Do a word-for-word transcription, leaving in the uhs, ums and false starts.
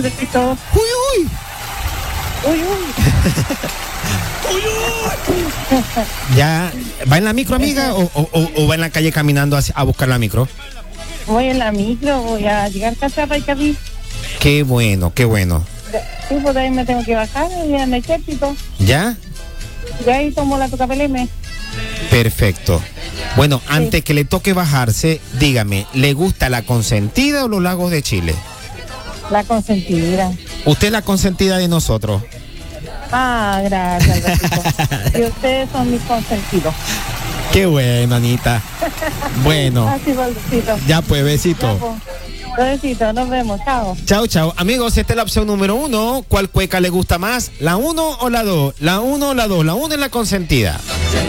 uy, besito. Uy, uy. Uy, uy. Uy, uy. ¿Ya va en la micro, amiga, o, o, o va en la calle caminando a, a buscar la micro? Voy en la micro, voy a llegar casi a Reykjavik. Qué bueno, qué bueno. Sí, pues ahí me tengo que bajar y en el ejército. ¿Ya? Y ahí tomo la Toca P L M. Perfecto. Bueno, antes que le toque bajarse, dígame, ¿le gusta la consentida o los lagos de Chile? La consentida. Usted es la consentida de nosotros. Ah, gracias, Albertito. Y ustedes son mis consentidos. Qué bueno, Anita. Bueno. Así va, besito. Ya pues, besito. Ya, pues. Besito, nos vemos, chao. Chao, chao. Amigos, esta es la opción número uno. ¿Cuál cueca le gusta más? ¿La uno o la dos? La uno o la dos. La uno es la consentida.